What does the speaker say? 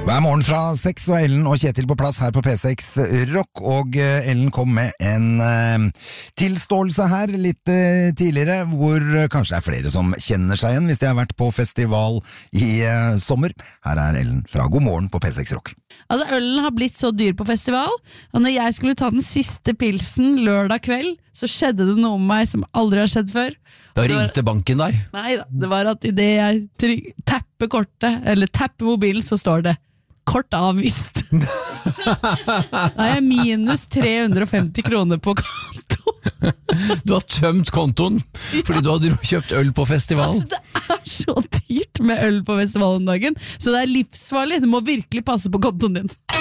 Hver morgen fra 6 og Ellen og Kjetil på plass her på P6 Rock, og Ellen kom med en tilståelse her litt tidligere, hvor kanskje er flere som kjenner seg igjen hvis de har vært på festival i sommer. Her er Ellen fra God morgen på P6 Rock. Altså, ølen har blitt så dyr på festival, og når jeg skulle ta den siste pilsen lørdag kveld, så skjedde det noe med meg som aldri har skjedd før. Da ringte banken deg? Neida, det var at i det jeg tapper kortet, eller tapper mobilen, så står det kort avvist. Da er jeg minus 350 kroner på konto. Du har tømt kontoen fordi du har kjøpt øl på festival. Altså, det er så dyrt med øl på festival om dagen, så det er livsfarlig. Du må virkelig passe på kontoen din.